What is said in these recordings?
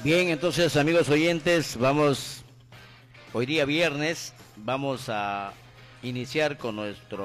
Bien, entonces amigos oyentes, hoy día viernes, vamos a iniciar con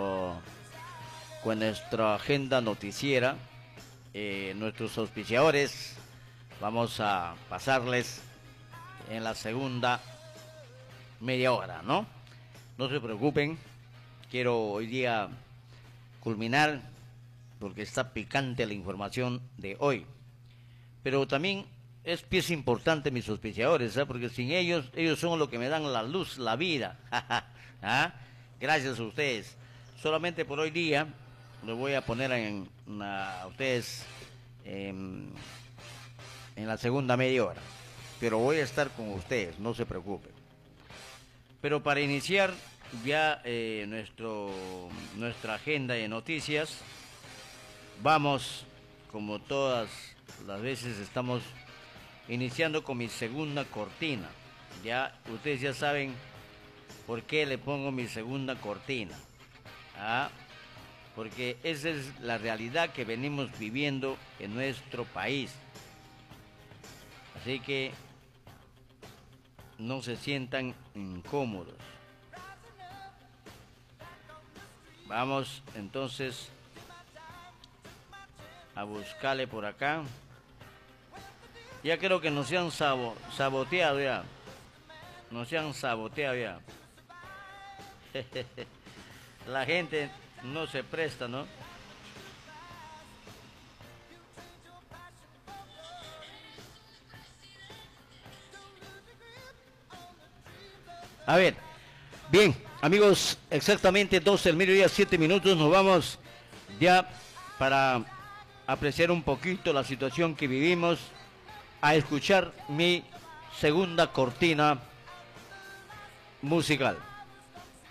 nuestra agenda noticiera, nuestros auspiciadores, vamos a pasarles en la segunda media hora, ¿no? No se preocupen, quiero hoy día culminar porque está picante la información de hoy, pero también es pieza importante mis auspiciadores, ¿eh? Porque sin ellos son los que me dan la luz, la vida. ¿Ah? Gracias a ustedes. Solamente por hoy día les voy a poner a ustedes en la segunda media hora, pero voy a estar con ustedes, no se preocupen. Pero para iniciar ya nuestra agenda de noticias, vamos, como todas las veces, estamos iniciando con mi segunda cortina. Ya ustedes ya saben por qué le pongo mi segunda cortina. Porque esa es la realidad que venimos viviendo en nuestro país. Así que no se sientan incómodos. Vamos entonces a buscarle por acá. Ya creo que nos han saboteado ya. Nos han saboteado ya. La gente no se presta, ¿no? A ver, bien, amigos, exactamente 12 del mediodía, 7 minutos, nos vamos ya para apreciar un poquito la situación que vivimos, a escuchar mi segunda cortina musical.